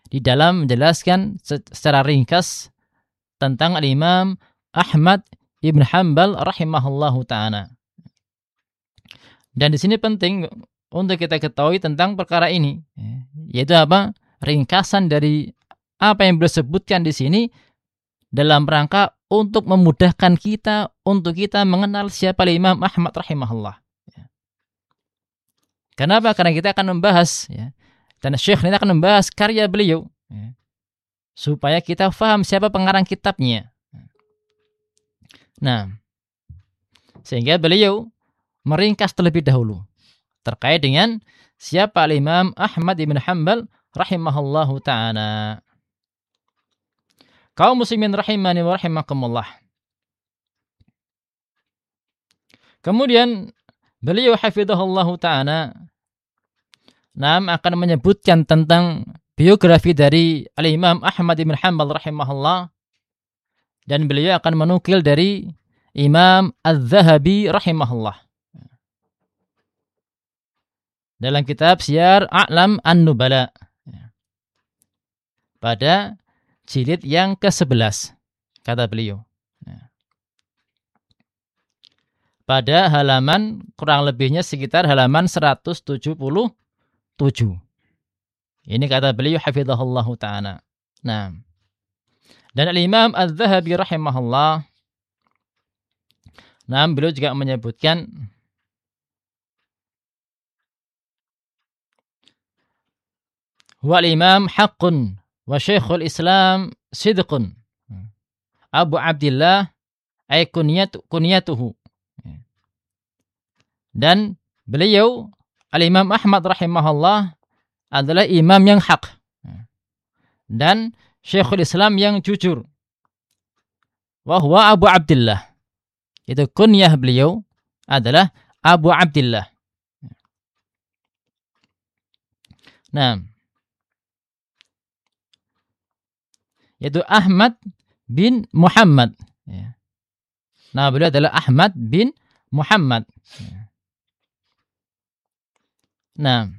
di dalam menjelaskan secara ringkas tentang Al-Imam Ahmad Ibn Hanbal rahimahullahu ta'ala. Dan di sini penting untuk kita ketahui tentang perkara ini, yaitu apa? Ringkasan dari apa yang beliau sebutkan di sini dalam rangka untuk memudahkan kita untuk kita mengenal siapa Imam Ahmad rahimahullah. Kenapa? Karena kita akan membahas, dan Syekh ini akan membahas karya beliau, supaya kita faham siapa pengarang kitabnya. Nah, sehingga beliau meringkas terlebih dahulu terkait dengan siapa Imam Ahmad ibn Hanbal rahimahullahu ta'ala. Kaum muslimin rahimani wa rahimakumullah. Kemudian beliau hafizahullahu ta'ala akan menyebutkan tentang biografi dari Al-Imam Ahmad ibn Hanbal rahimahullah, dan beliau akan menukil dari Imam Az-Zahabi rahimahullah dalam kitab Siyar A'lam An-Nubala pada jilid yang ke-11, kata beliau, pada halaman kurang lebihnya sekitar halaman 177. Ini kata beliau hafizahullahu ta'ala. Nah, dan Al-Imam Az-Zahabi rahimahullah, beliau juga menyebutkan wal imam haqqun wa syekhul Islam sidqun Abu Abdillah ay kunyatuhu. Dan beliau Al-Imam Ahmad rahimahullah adalah imam yang hak dan syekhul Islam yang jujur. Wa huwa Abu Abdillah. Itu kunyah beliau adalah Abu Abdillah. Nah, yaitu Ahmad bin Muhammad. Nah, beliau adalah Ahmad bin Muhammad. Nah,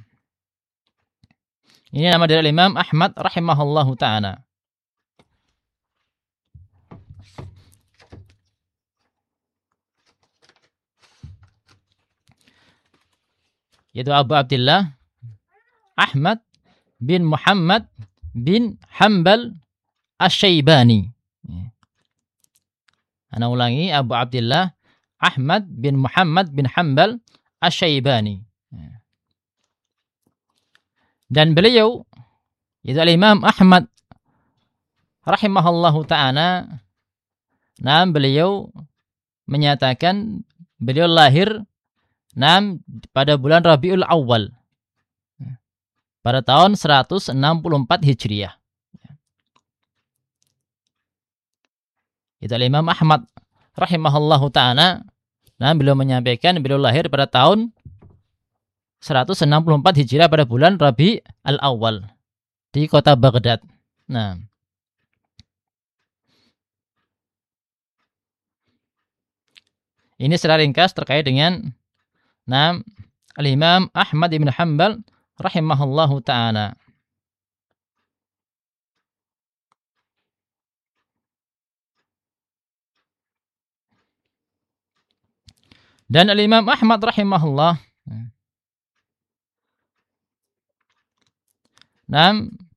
ini nama dari Imam Ahmad rahimahullahu ta'ala. Yaitu Abu Abdillah Ahmad bin Muhammad bin Hanbal Asy-Syaibani. Ana ulangi, Abu Abdillah Ahmad bin Muhammad bin Hanbal Asy-Syaibani. Dan beliau, yaitu Imam Ahmad rahimahullahu ta'ala, beliau menyatakan beliau lahir pada bulan Rabiul Awal pada tahun 164 Hijriah. Itu Imam Ahmad rahimahullahu ta'ala, beliau menyampaikan beliau lahir pada tahun 164 Hijriah pada bulan Rabi al-Awwal di kota Baghdad. Nah, ini secara ringkas terkait dengan Al-Imam Ahmad ibn Hanbal rahimahullahu ta'ala. Dan Al-Imam Ahmad rahimahullah